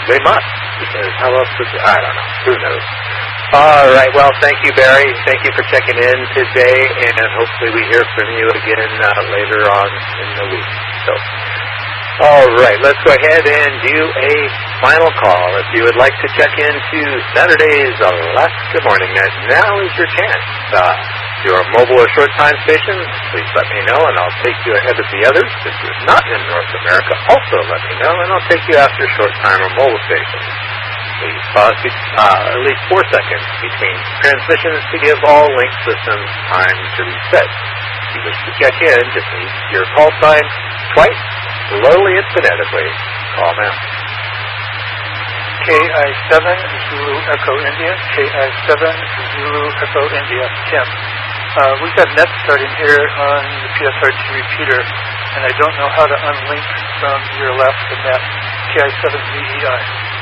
They must, because how else would they? I don't know. Who knows? All right. Well, thank you, Barry. Thank you for checking in today, and hopefully we hear from you again later on in the week. So, all right. Let's go ahead and do a final call. If you would like to check into Saturday's Alaska Morning Net, now is your chance. If you're a mobile or short-time station, please let me know, and I'll take you ahead of the others. If you're not in North America, also let me know, and I'll take you after short-time or mobile stations. Please pause at least 4 seconds between transmissions to give all link systems time to reset. If you wish to check in, just need your call sign twice, slowly and phonetically. Call now. KI7 Zulu Echo India, KI7 Zulu Echo India, Tim. We've got net starting here on the PSRT repeater, and I don't know how to unlink from your Alaska net, KI7ZEI.